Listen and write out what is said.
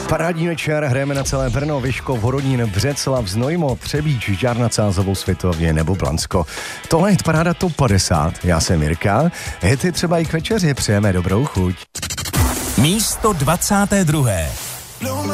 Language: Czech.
Parádní večer, hrajeme na celé Brno, Vyškov, Horodín, Břeclav, Znojmo, Třebíč, Žďár Sázovou, Světově nebo Blansko. Tohle je paráda Top 50, já jsem Jirka, hity třeba i k večeři, přejeme dobrou chuť. Místo 22.